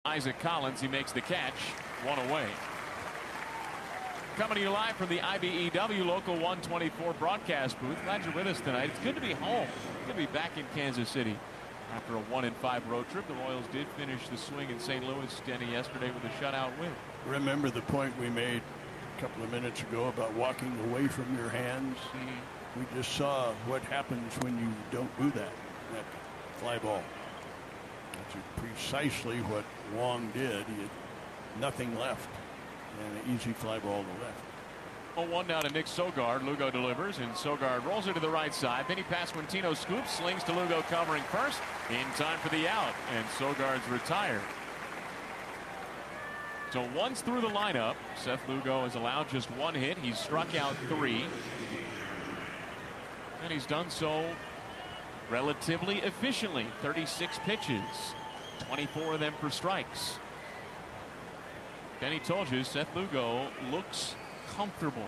Isaac Collins, he makes the catch, one away. Coming to you live from the IBEW Local 124 broadcast booth. Glad you're with us tonight. It's good to be home. Good to be back in Kansas City after a 1-5 road trip. The Royals did finish the swing in St. Louis, Denny, yesterday with a shutout win. Remember the point we made a couple of minutes ago about walking away from your hands? We just saw what happens when you don't do that fly ball. That's precisely what Wong did. He had nothing left and an easy fly ball to left. 0-1 now to Nick Sogard. Lugo delivers, and Sogard rolls it to the right side. Vinny Pasquantino scoops, slings to Lugo covering first in time for the out, and Sogard's retired. So once through the lineup, Seth Lugo has allowed just one hit. He's struck out 3, and he's done so relatively efficiently. 36 pitches, 24 of them for strikes. Denny told you, Seth Lugo looks comfortable.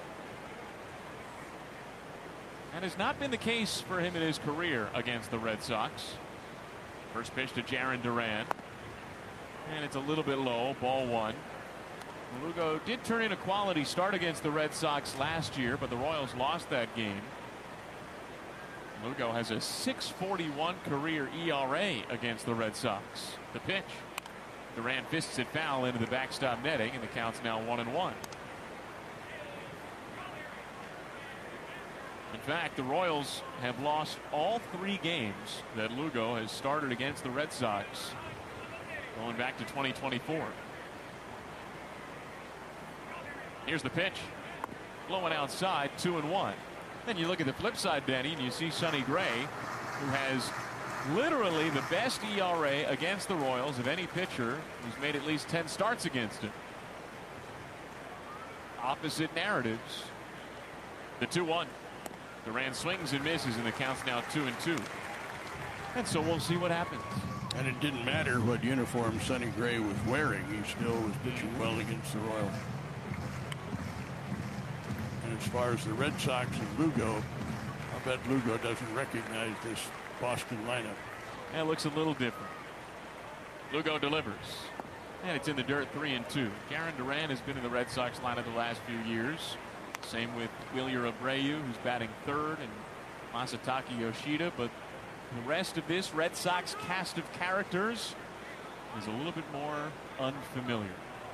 That has not been the case for him in his career against the Red Sox. First pitch to Jarren Duran, and it's a little bit low, ball 1. Lugo did turn in a quality start against the Red Sox last year, but the Royals lost that game. Lugo has a 6.41 career ERA against the Red Sox. The pitch. Duran fists it foul into the backstop netting, and the count's now 1-1. In fact, the Royals have lost all 3 games that Lugo has started against the Red Sox going back to 2024. Here's the pitch. Blowing outside, 2-1. Then you look at the flip side, Denny, and you see Sonny Gray, who has literally the best ERA against the Royals of any pitcher who's made at least 10 starts against him. Opposite narratives. The 2-1. Duran swings and misses, and the count's now 2-2. And so we'll see what happens. And it didn't matter what uniform Sonny Gray was wearing. He still was pitching well against the Royals. And as far as the Red Sox and Lugo, I bet Lugo doesn't recognize this Boston lineup. That looks a little different. Lugo delivers, and it's in the dirt, 3-2. Jarren Duran has been in the Red Sox lineup the last few years. Same with Wheeler Abreu, who's batting third, and Masataka Yoshida. But the rest of this Red Sox cast of characters is a little bit more unfamiliar.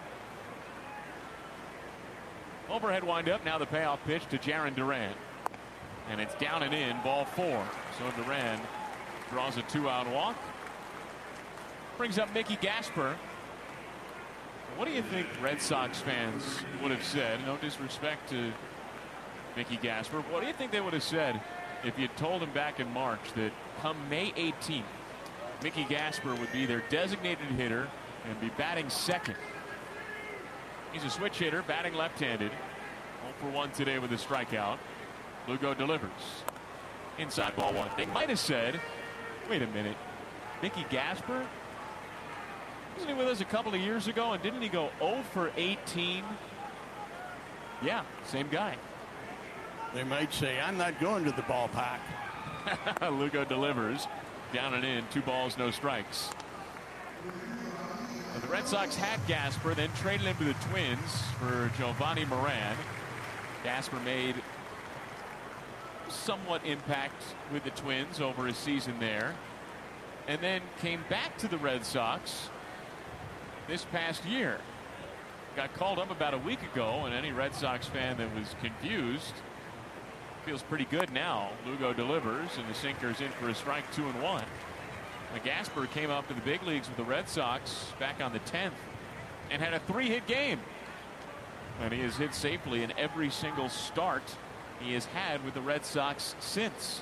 Overhead windup, now the payoff pitch to Jarren Duran. And it's down and in, ball 4. So Duran draws a 2-out walk. Brings up Mickey Gasper. What do you think Red Sox fans would have said? No disrespect to Mickey Gasper. What do you think they would have said if you told them back in March that come May 18th, Mickey Gasper would be their designated hitter and be batting second? He's a switch hitter, batting left-handed. 0-for-1 today with a strikeout. Lugo delivers. Inside, ball 1. They might have said, wait a minute, Mickey Gasper? Wasn't he with us a couple of years ago, and didn't he go 0-for-18? Yeah, same guy. They might say, I'm not going to the ballpark. Lugo delivers. Down and in, 2 balls, no strikes. And the Red Sox had Gasper, then traded him to the Twins for Giovanni Moran. Gasper made somewhat impact with the Twins over his season there, and then came back to the Red Sox this past year. Got called up about a week ago, and any Red Sox fan that was confused feels pretty good now. Lugo delivers, and the sinker's in for a strike, 2-1. Now Gasper came up to the big leagues with the Red Sox back on the 10th and had a 3-hit game, and he has hit safely in every single start he has had with the Red Sox since.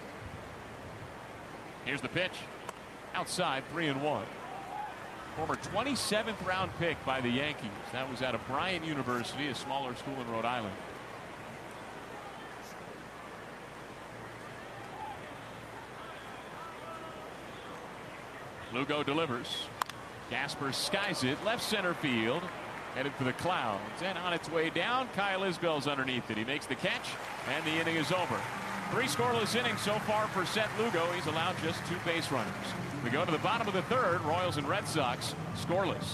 Here's the pitch. Outside, 3-1. Former 27th round pick by the Yankees. That was out of Bryant University, a smaller school in Rhode Island. Lugo delivers. Gasper skies it, left center field. Headed for the clouds, and on its way down, Kyle Isbell's underneath it. He makes the catch, and the inning is over. 3 scoreless innings so far for Seth Lugo. He's allowed just 2 base runners. We go to the bottom of the third. Royals and Red Sox scoreless.